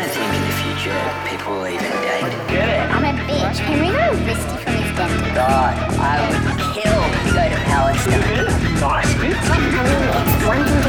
think in the future people will even date? Good. I'm a bitch. Can we go Risty from his dentist? God, I would kill to go to Palestine. Nice bits. I mean, it's one thing